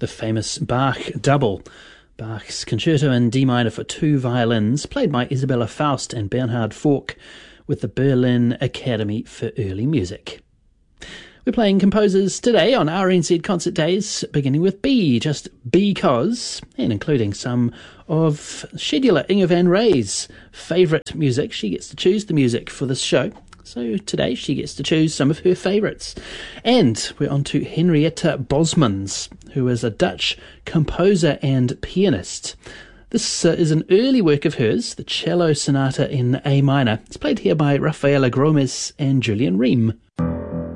the famous Bach double. Bach's Concerto in D minor for 2 violins, played by Isabella Faust and Bernhard Fork with the Berlin Academy for Early Music. We're playing composers today on RNZ Concert Days, beginning with B, just because, and including some of scheduler Inge van Rey's favourite music. She gets to choose the music for this show, so today she gets to choose some of her favourites. And we're on to Henrietta Bosmans, who is a Dutch composer and pianist. This is an early work of hers, the Cello Sonata in A minor. It's played here by Rafaela Gromes and Julian Ream.